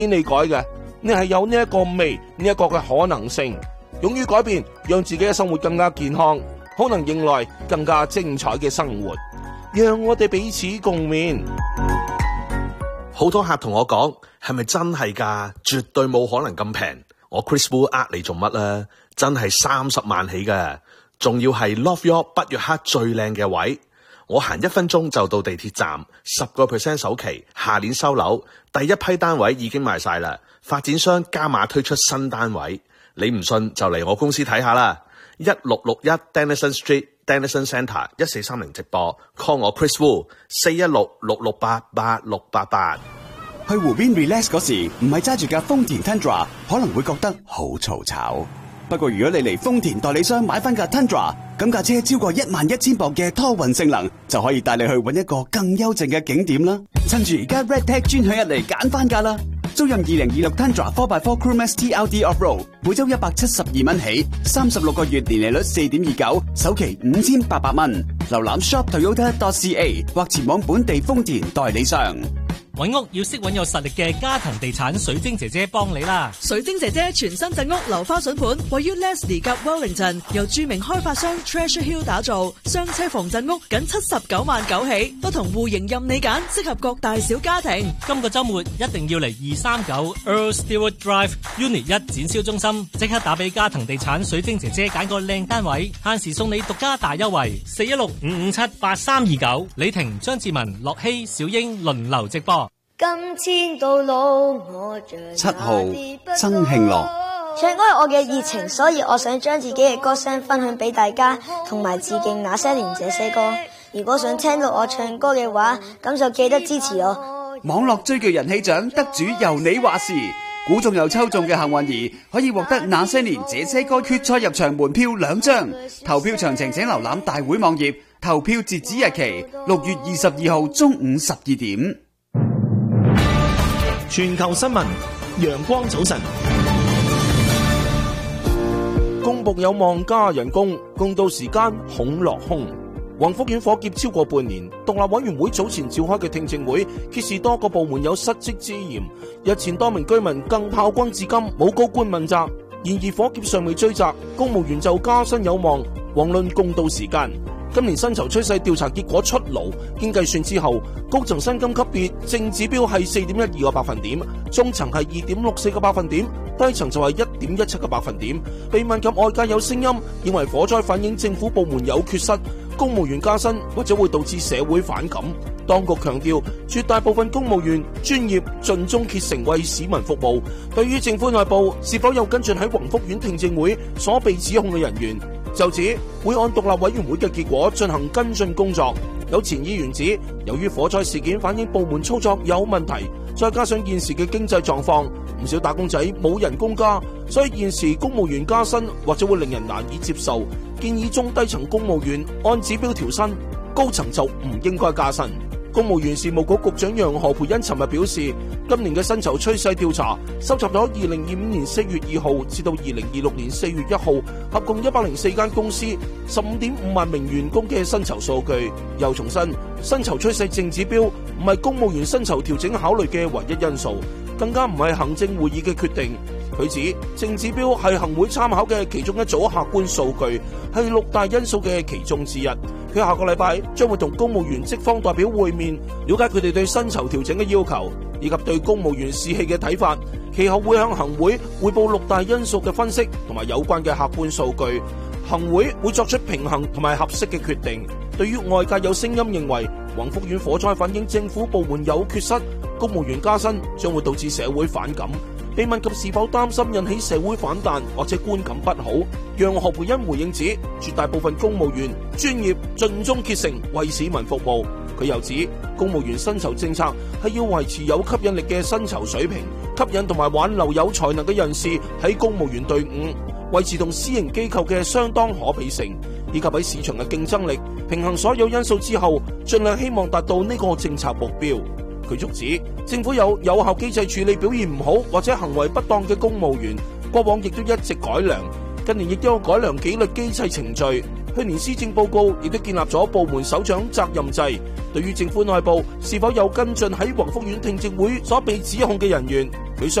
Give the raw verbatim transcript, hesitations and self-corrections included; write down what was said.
你改嘅，你係有呢一個未，呢一個嘅可能性，勇於改變，讓自己嘅生活更加健康，可能迎來更加精彩嘅生活。讓我哋彼此共勉。 好多客同我講，係咪真係㗎？絕對冇可能咁平。我 Chris Wu 呃你做乜啦？真係三十萬起㗎，仲要係 Love York 北約克最靚嘅位。我行一分鐘就到地鐵站，十個 percent 首期，下年收樓，第一批單位已經賣晒啦。發展商加碼推出新單位，你唔信就嚟我公司睇下啦。一六六一 Denison Street。Denison Centre 一四三零直播 call 我 Chris Wu 四一六六六八八六八八。 去湖邊 relax 嗰時，唔係揸住架豐田 Tundra， 可能會覺得好嘈吵。不過如果你嚟豐田代理商買翻架 Tundra， 咁架車超過一萬一千磅嘅拖運性能，就可以帶你去搵一個更幽靜嘅景點啦。趁住而家 Red Tag 專享日嚟揀翻架啦！租任二零二六 Tundra 四 by 四 Crew Max T L D Off-Road， 每周一百七十二蚊起，三十六個月年利率四點二九，首期五千八百蚊。瀏覽 shop toyota dot c a 或前往本地豐田代理商。 揾屋要識揾有實力嘅嘉騰地產水晶姐姐幫你啦！ 水晶姐姐全新鎮屋樓花筍盤，位於 Leslie 及 Wellington， 由著名開發商 Treasure Hill 打造，雙車房鎮屋僅七十九萬九起，不同戶型任你揀，適合各大小家庭。 今個週末一定要嚟二三九 Earl Stewart Drive Unit 一展銷中心，即刻打俾嘉騰地產水晶姐姐揀個靚單位，限時送你獨家大優惠，四一六五五七八三二九。李婷、張志文、樂希、小英輪流直播。 今天到老我七號曾慶樂， 唱歌係我嘅熱情，所以我想將自己嘅歌聲分享俾大家，同埋致敬那些年這些歌。如果想聽到我唱歌嘅話，咁就記得支持我。 網絡追劇人氣獎得主由你話事，估中又抽中嘅幸運兒可以獲得那些年這些歌決賽入場門票兩張。投票詳情請瀏覽大會網頁，投票截止日期六月二十二號中午十二點。 全球新聞，陽光早晨。 公僕有望加人工，共度時間恐落空。宏福苑火劫超過半年，獨立委員會早前召開嘅聽證會揭示多個部門有失職之嫌，日前多名居民更炮轟至今冇高官問責。然而火劫尚未追責，公務員就加薪有望，遑論共度時間。今年薪酬趨勢調查結果出爐，經計算之後，高層薪金級別正指標係四點一二個百分點，中層係二點六四個百分點，低層就係一點一七個百分點。被問及外界有聲音認為火災反映政府部門有缺失，公務員加薪或者會導致社會反感，當局強調絕大部分公務員專業盡忠竭誠為市民服務。對於政府內部是否有跟進喺宏福苑聽證會所被指控嘅人員，就指會按獨立委員會嘅結果進行跟進工作。有前議員指，由於火災事件反映部門操作有問題，再加上現時嘅經濟狀況，唔少打工仔冇人工加，所以現時公務員加薪或者會令人難以接受。建議中低層公務員按指標調薪，高層就唔應該加薪。公務員事務局局長楊何蓓茵尋日表示，今年嘅薪酬趨勢調查收集咗二零二五年四月二號至到二零二六年四月一號合共一百零四間公司十五點五萬名員工嘅薪酬數據。又重申，薪酬趨勢正指標唔係公務員薪酬調整考慮嘅唯一因素，更加唔係行政會議嘅決定。佢指正指標係行會參考嘅其中一組客觀數據，係六大因素嘅其中之一。佢下個禮拜將會同公務員職方代表會面，了解佢哋對薪酬調整嘅要求，以及對公務員士氣嘅睇法。其後會向行會匯報六大因素嘅分析同埋有關嘅客觀數據，行會會作出平衡同埋合適嘅決定。對於外界有聲音認為宏福苑火災反映政府部門有缺失，公務員加薪將會導致社會反感。被問及是否擔心引起社會反彈或者觀感不好，楊何蓓茵回應指，絕大部分公務員專業盡忠竭誠為市民服務。佢又指，公務員薪酬政策係要維持有吸引力嘅薪酬水平，吸引同埋挽留有才能嘅人士喺公務員隊伍，維持同私營機構嘅相當可比性，以及喺市場嘅競爭力，平衡所有因素之後，盡量希望達到呢個政策目標。佢促指政府有有效機制處理表現唔好或者行為不當嘅公務員，過往亦都一直改良，近年亦都有改良紀律機制程序。去年施政報告亦都建立咗部門首長責任制。對於政府內部是否有跟進喺宏福苑聽證會所被指控嘅人員，